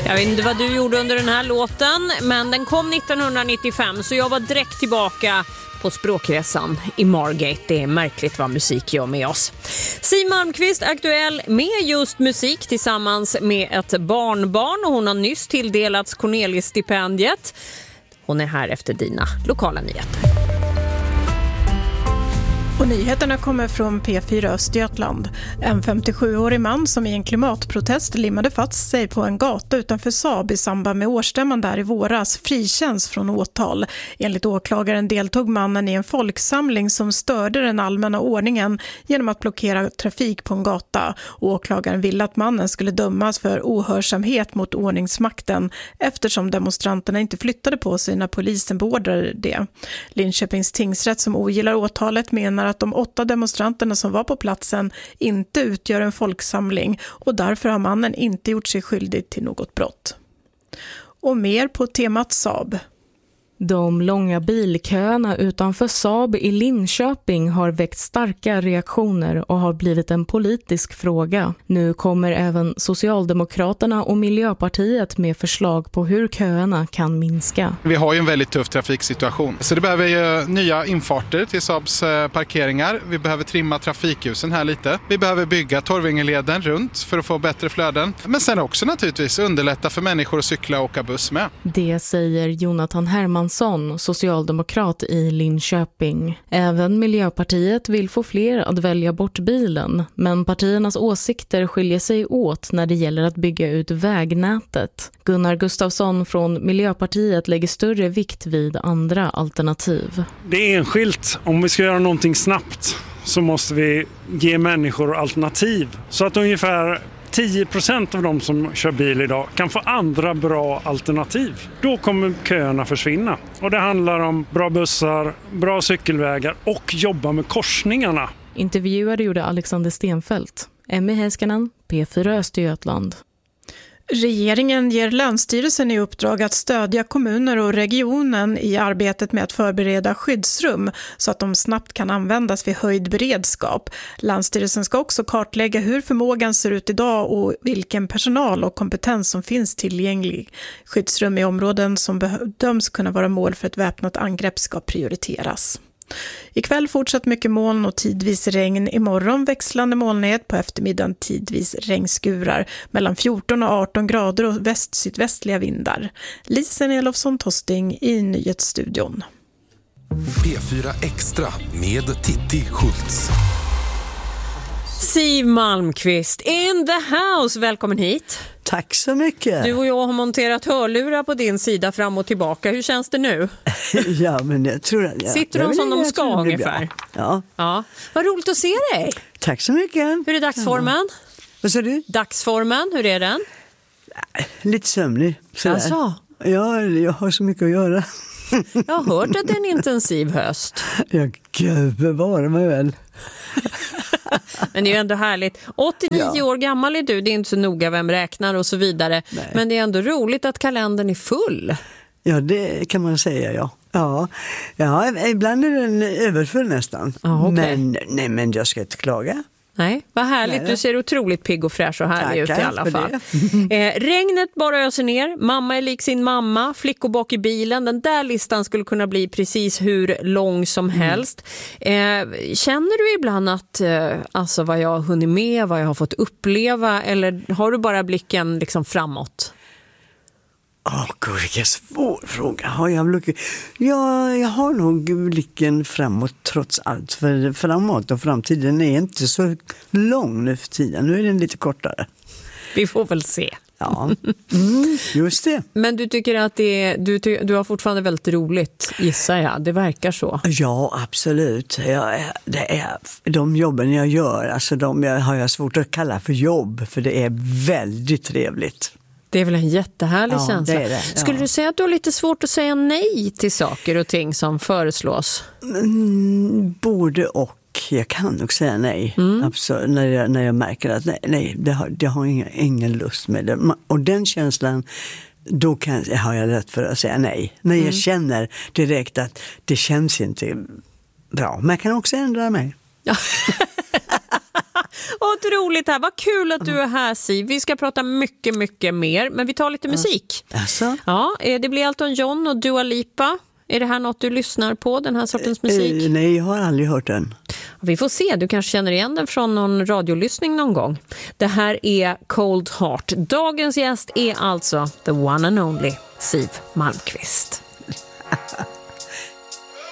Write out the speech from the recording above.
Jag vet inte vad du gjorde under den här låten, men den kom 1995 så jag var direkt tillbaka på språkresan i Margate. Det är märkligt vad musik gör med oss. Siw Malmkvist aktuell med just musik tillsammans med ett barnbarn och hon har nyss tilldelats Cornelis-stipendiet. Hon är här efter dina lokala nyheter. Och nyheterna kommer från P4 Östergötland. En 57-årig man som i en klimatprotest limmade fast sig på en gata utanför Saab i samband med årsstämman där i våras frikänns från åtal. Enligt åklagaren deltog mannen i en folksamling som störde den allmänna ordningen genom att blockera trafik på en gata. Åklagaren ville att mannen skulle dömas för ohörsamhet mot ordningsmakten eftersom demonstranterna inte flyttade på sig när polisen beordrade det. Linköpings tingsrätt som ogillar åtalet menar att de 8 demonstranterna som var på platsen inte utgör en folksamling och därför har mannen inte gjort sig skyldig till något brott. Och mer på temat Saab. De långa bilköerna utanför Saab i Linköping har väckt starka reaktioner och har blivit en politisk fråga. Nu kommer även Socialdemokraterna och Miljöpartiet med förslag på hur köerna kan minska. Vi har ju en väldigt tuff trafiksituation. Så det behöver ju nya infarter till Saabs parkeringar. Vi behöver trimma trafikljusen här lite. Vi behöver bygga Torvingeleden runt för att få bättre flöden. Men sen också naturligtvis underlätta för människor att cykla och åka buss med. Det säger Jonathan Hermansson, socialdemokrat i Linköping. Även Miljöpartiet vill få fler att välja bort bilen, men partiernas åsikter skiljer sig åt när det gäller att bygga ut vägnätet. Gunnar Gustafsson från Miljöpartiet lägger större vikt vid andra alternativ. Det är enskilt. Om vi ska göra någonting snabbt så måste vi ge människor alternativ. Så att ungefär 10% av de som kör bil idag kan få andra bra alternativ. Då kommer köerna försvinna. Och det handlar om bra bussar, bra cykelvägar och jobba med korsningarna. Intervjuade gjorde Alexander Stenfeldt. Emmy Heiskanen, P4 Östergötland. Regeringen ger Länsstyrelsen i uppdrag att stödja kommuner och regionen i arbetet med att förbereda skyddsrum så att de snabbt kan användas vid höjd beredskap. Länsstyrelsen ska också kartlägga hur förmågan ser ut idag och vilken personal och kompetens som finns tillgänglig. Skyddsrum i områden som bedöms kunna vara mål för ett väpnat angrepp ska prioriteras. Ikväll fortsatt mycket moln och tidvis regn. Imorgon växlande molnighet, på eftermiddagen tidvis regnskurar. Mellan 14 och 18 grader och väst-sydvästliga vindar. Lisen Elofsson Tosting i Nyhetsstudion. P4 Extra med Titti Schultz. Siw Malmkvist in the house, välkommen hit. Tack så mycket. Du och jag har monterat hörlurar på din sida fram och tillbaka. Hur känns det nu? Ja, men jag tror att... Sitter de som de ska ungefär? Ja. Vad roligt att se dig. Tack så mycket. Hur är dagsformen? Vad sa du? Dagsformen, hur är den? Lite sömnig. Alltså? Ja, jag har så mycket att göra. Jag har hört att det är en intensiv höst. Ja, gud bevara mig väl. Men det är ju ändå härligt. 89 år gammal är du, det är inte så noga vem räknar och så vidare. Nej. Men det är ändå roligt att kalendern är full. Ja, det kan man säga, ja. Ja, ibland är den överfull nästan. Okay. Men jag ska inte klaga. Nej, vad härligt. Nej. Du ser otroligt pigg och fräsch och härlig ut i alla fall. Regnet bara öser ner. Mamma är lik sin mamma. Flickor bak i bilen. Den där listan skulle kunna bli precis hur lång som helst. Känner du ibland att alltså vad jag har hunnit med, vad jag har fått uppleva, eller har du bara blicken liksom framåt? Gud, vilken svår fråga. Jag har nog blicken framåt trots allt. För framåt och framtiden är inte så lång nu för tiden. Nu är den lite kortare. Vi får väl se. Ja, just det. Men du tycker att du har fortfarande väldigt roligt, gissar jag. Det verkar så. Ja, absolut. De jobben jag gör, alltså har jag svårt att kalla för jobb. För det är väldigt trevligt. Det är väl en jättehärlig känsla. Det. Skulle du säga att du har lite svårt att säga nej till saker och ting som föreslås? Både och. Jag kan nog säga nej. Absolut, när jag märker att nej, det har ingen lust med det. Och den känslan, då har jag lätt för att säga nej. När jag känner direkt att det känns inte bra. Men jag kan också ändra mig. Otroligt här. Vad kul att du är här, Siv. Vi ska prata mycket, mycket mer. Men vi tar lite musik. Alltså? Ja, det blir Elton John och Dua Lipa. Är det här något du lyssnar på, den här sortens musik? Nej, jag har aldrig hört den. Vi får se, du kanske känner igen den från någon radiolyssning någon gång. Det här är Cold Heart. Dagens gäst är alltså the one and only Siw Malmkvist.